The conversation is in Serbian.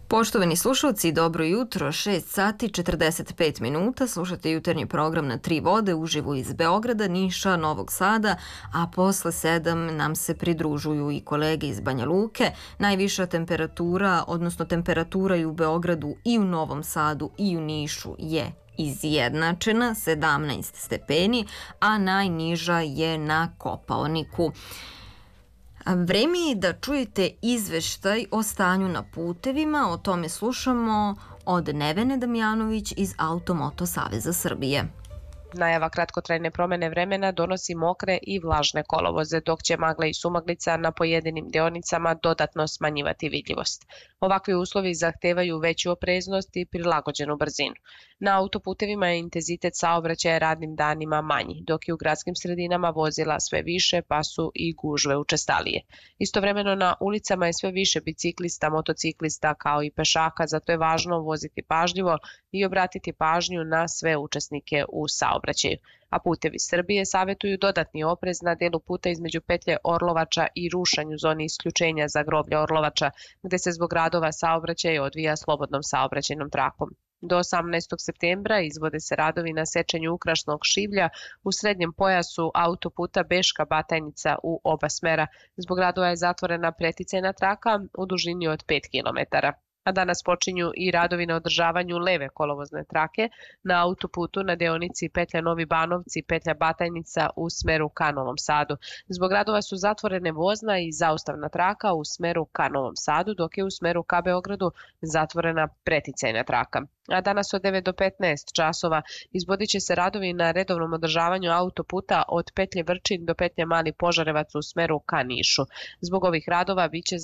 Poštovani slušalci, dobro jutro, 6 sati 45 minuta, slušate jutarnji program na Tri vode, uživo iz Beograda, Niša, Novog Sada, a posle 7 nam se pridružuju i kolege iz Banja Luke. Najviša temperatura, odnosno temperatura i u Beogradu i u Novom Sadu i u Nišu je izjednačena, 17 stepeni, a najniža je na Kopaoniku. Vreme je da čujete izveštaj o stanju na putevima, o tome slušamo od Nevene Damjanović iz Automoto Saveza Srbije. Najava kratkotrajne promene vremena donosi mokre i vlažne kolovoze, dok će magla i sumaglica na pojedinim deonicama dodatno smanjivati vidljivost. Ovakvi uslovi zahtevaju veću opreznost i prilagođenu brzinu. Na autoputevima je intenzitet saobraćaja radnim danima manji, dok je u gradskim sredinama vozila sve više, pa su i gužve učestalije. Istovremeno na ulicama je sve više biciklista, motociklista kao i pešaka, zato je važno voziti pažljivo i obratiti pažnju na sve učesnike u saobraćaju. A Putevi Srbije savetuju dodatni oprez na delu puta između petlje Orlovača i Rušanj u zoni isključenja za groblje Orlovača, gde se zbog radova saobraćaj odvija slobodnom saobraćajnom trakom. Do 18. septembra izvode se radovi na sečenju ukrašnog šivlja u srednjem pojasu autoputa Beška-Batajnica u oba smera. Zbog radova je zatvorena preticajna traka u dužini od 5 km. A danas počinju i radovi na održavanju leve kolovozne trake na autoputu na deonici petlja Novi Banovci, petlja Batajnica u smeru ka Novom Sadu. Zbog radova su zatvorene vozna i zaustavna traka u smeru ka Novom Sadu, dok je u smeru ka Beogradu zatvorena preticajna traka. A danas od 9 do 15 časova izvodit će se radovi na redovnom održavanju autoputa od petlje Vrčin do petlje Mali Požarevac u smeru ka Nišu. Zbog ovih radova biće